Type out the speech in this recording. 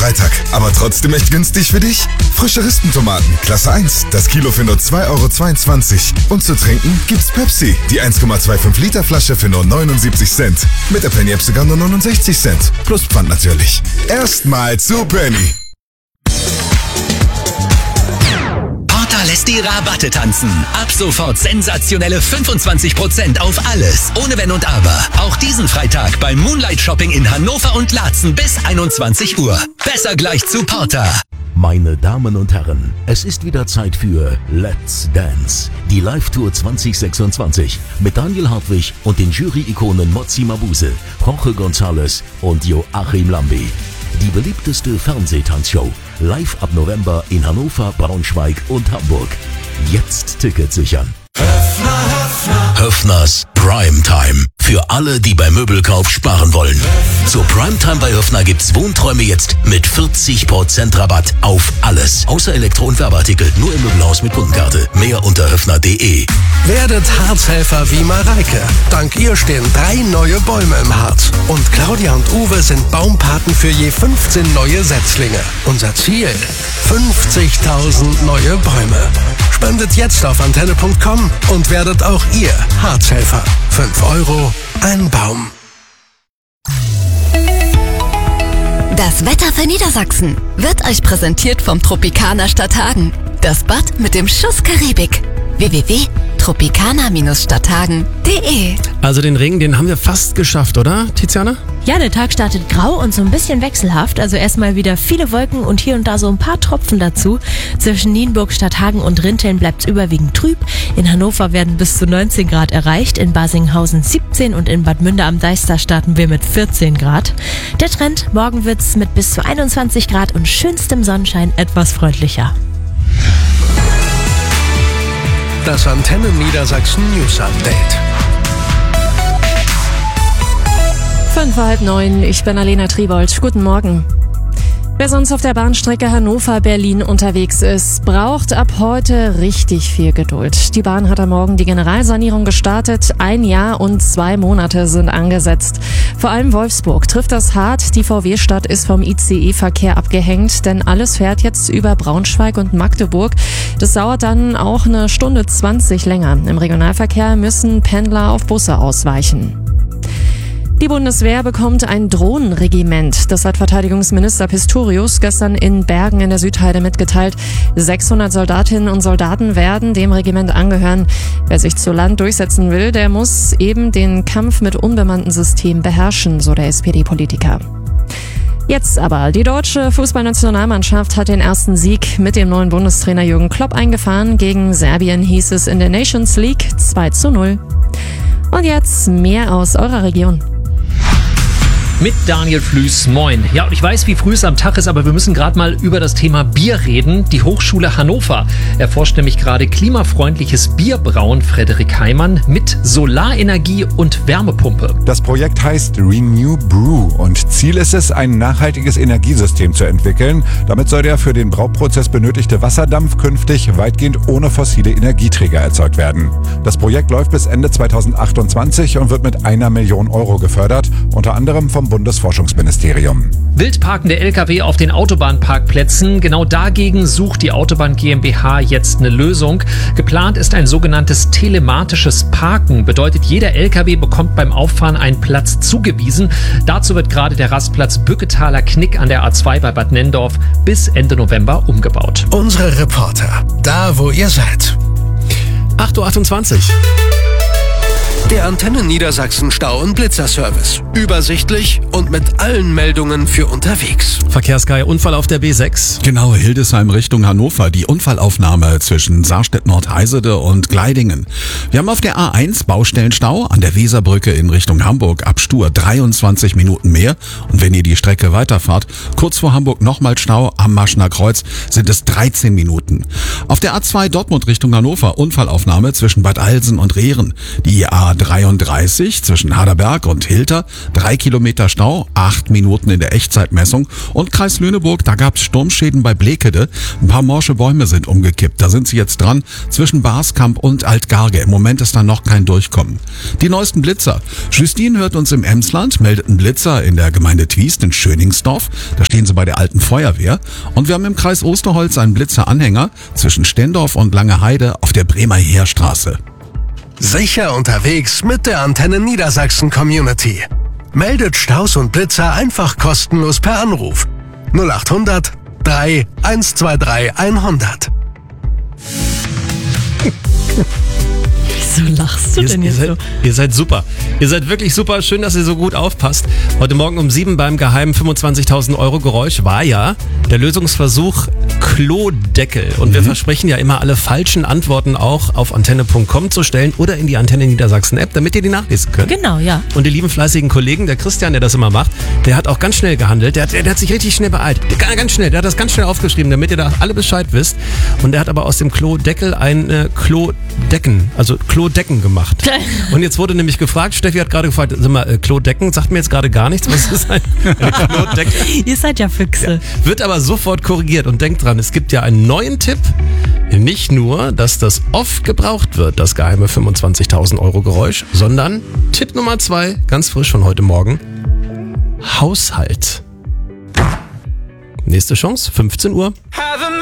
Freitag, aber trotzdem echt günstig für dich? Frische Rispentomaten, Klasse 1, das Kilo für nur 2,22 €. Und zu trinken gibt's Pepsi, die 1,25 Liter Flasche für nur 79 Cent. Mit der Penny-App sogar nur 69 Cent. Plus Pfand natürlich. Erstmal zu Penny. Porter lässt die Rabatte tanzen. Ab sofort sensationelle 25% auf alles. Ohne Wenn und Aber. Auch diesen Freitag beim Moonlight Shopping in Hannover und Laatzen bis 21 Uhr. Besser gleich zu Porter. Meine Damen und Herren, es ist wieder Zeit für Let's Dance. Die Live-Tour 2026 mit Daniel Hartwig und den Jury-Ikonen Mozzi Mabuse, Jorge González und Joachim Lambi. Die beliebteste Fernsehtanzshow. Live ab November in Hannover, Braunschweig und Hamburg. Jetzt Tickets sichern. Höffners Primetime. Für alle, die beim Möbelkauf sparen wollen. Zur Primetime bei Höffner gibt's Wohnträume jetzt mit 40% Rabatt auf alles. Außer Elektro- und Werbeartikel. Nur im Möbelhaus mit Kundenkarte. Mehr unter höffner.de. Werdet Harzhelfer wie Mareike. Dank ihr stehen 3 neue Bäume im Harz. Und Claudia und Uwe sind Baumpaten für je 15 neue Setzlinge. Unser Ziel? 50.000 neue Bäume. Spendet jetzt auf antenne.com und werdet auch ihr Harzhelfer. 5 €, ein Baum. Das Wetter für Niedersachsen wird euch präsentiert vom Tropicana Stadthagen. Das Bad mit dem Schuss Karibik. www.tropicana-stadthagen.de. Also den Regen, den haben wir fast geschafft, oder, Tiziana? Ja, der Tag startet grau und so ein bisschen wechselhaft. Also erstmal wieder viele Wolken und hier und da so ein paar Tropfen dazu. Zwischen Nienburg, Stadthagen und Rinteln bleibt es überwiegend trüb. In Hannover werden bis zu 19 Grad erreicht, in Basinghausen 17 und in Bad Münde am Deister starten wir mit 14 Grad. Der Trend, morgen wird's mit bis zu 21 Grad und schönstem Sonnenschein etwas freundlicher. Das Antenne Niedersachsen News Update. 8:05, ich bin Alena Triebold. Guten Morgen. Wer sonst auf der Bahnstrecke Hannover-Berlin unterwegs ist, braucht ab heute richtig viel Geduld. Die Bahn hat am Morgen die Generalsanierung gestartet. 1 Jahr und 2 Monate sind angesetzt. Vor allem Wolfsburg trifft das hart. Die VW-Stadt ist vom ICE-Verkehr abgehängt, denn alles fährt jetzt über Braunschweig und Magdeburg. Das dauert dann auch 1:20 länger. Im Regionalverkehr müssen Pendler auf Busse ausweichen. Die Bundeswehr bekommt ein Drohnenregiment. Das hat Verteidigungsminister Pistorius gestern in Bergen in der Südheide mitgeteilt. 600 Soldatinnen und Soldaten werden dem Regiment angehören. Wer sich zu Land durchsetzen will, der muss eben den Kampf mit unbemannten Systemen beherrschen, so der SPD-Politiker. Jetzt aber, die deutsche Fußballnationalmannschaft hat den ersten Sieg mit dem neuen Bundestrainer Jürgen Klopp eingefahren. Gegen Serbien hieß es in der Nations League 2:0. Und jetzt mehr aus eurer Region. Mit Daniel Flüß, moin. Ja, und ich weiß, wie früh es am Tag ist, aber wir müssen gerade mal über das Thema Bier reden. Die Hochschule Hannover erforscht nämlich gerade klimafreundliches Bierbrauen, Frederik Heimann, mit Solarenergie und Wärmepumpe. Das Projekt heißt Renew Brew und Ziel ist es, ein nachhaltiges Energiesystem zu entwickeln. Damit soll der für den Brauprozess benötigte Wasserdampf künftig weitgehend ohne fossile Energieträger erzeugt werden. Das Projekt läuft bis Ende 2028 und wird mit 1 Million € gefördert, unter anderem vom Bundesforschungsministerium. Wildparkende Lkw auf den Autobahnparkplätzen. Genau dagegen sucht die Autobahn GmbH jetzt eine Lösung. Geplant ist ein sogenanntes telematisches Parken. Bedeutet, jeder Lkw bekommt beim Auffahren einen Platz zugewiesen. Dazu wird gerade der Rastplatz Bücketaler Knick an der A2 bei Bad Nenndorf bis Ende November umgebaut. Unsere Reporter, da wo ihr seid. 8:28 Uhr. Der Antenne Niedersachsen Stau- und Blitzerservice. Übersichtlich und mit allen Meldungen für unterwegs. Verkehrssky, Unfall auf der B6. Genau, Hildesheim Richtung Hannover. Die Unfallaufnahme zwischen Saarstedt-Nordheisede und Gleidingen. Wir haben auf der A1 Baustellenstau an der Weserbrücke in Richtung Hamburg. Ab Stur 23 Minuten mehr. Und wenn ihr die Strecke weiterfahrt, kurz vor Hamburg nochmal Stau am Maschner Kreuz, sind es 13 Minuten. Auf der A2 Dortmund Richtung Hannover Unfallaufnahme zwischen Bad Alsen und Rehren. Die A A33 zwischen Harderberg und Hilter, 3 Kilometer Stau, 8 Minuten in der Echtzeitmessung. Und Kreis Lüneburg, da gab's Sturmschäden bei Blekede. Ein paar morsche Bäume sind umgekippt. Da sind sie jetzt dran zwischen Barskamp und Altgarge. Im Moment ist da noch kein Durchkommen. Die neuesten Blitzer. Justine hört uns im Emsland, meldet einen Blitzer in der Gemeinde Twiest in Schöningsdorf. Da stehen sie bei der alten Feuerwehr. Und wir haben im Kreis Osterholz einen Blitzeranhänger zwischen Stendorf und Langeheide auf der Bremer Heerstraße. Sicher unterwegs mit der Antenne Niedersachsen Community. Meldet Staus und Blitzer einfach kostenlos per Anruf. 0800 3 123 100. Wieso lachst du denn jetzt so? Ihr seid super. Ihr seid wirklich super. Schön, dass ihr so gut aufpasst. Heute Morgen um 7 beim geheimen 25.000 Euro Geräusch war ja der Lösungsversuch Klodeckel. Und wir versprechen ja immer, alle falschen Antworten auch auf antenne.com zu stellen oder in die Antenne Niedersachsen App, damit ihr die nachlesen könnt. Genau, ja. Und die lieben fleißigen Kollegen, der Christian, der das immer macht, der hat auch ganz schnell gehandelt. Der hat sich richtig schnell beeilt. Ganz schnell. Der hat das ganz schnell aufgeschrieben, damit ihr da alle Bescheid wisst. Und der hat aber aus dem Klodeckel ein Klodecken gemacht. Und jetzt wurde nämlich gefragt, Steffi hat gerade gefragt, sag mal, Klodecken sagt mir jetzt gerade gar nichts. Was ist ein Klodeckel? Ihr seid ja Füchse. Ja, wird aber sofort korrigiert und denkt dran, es gibt ja einen neuen Tipp. Nicht nur, dass das oft gebraucht wird, das geheime 25.000 Euro Geräusch, sondern Tipp Nummer 2, ganz frisch von heute Morgen, Haushalt. Nächste Chance, 15 Uhr.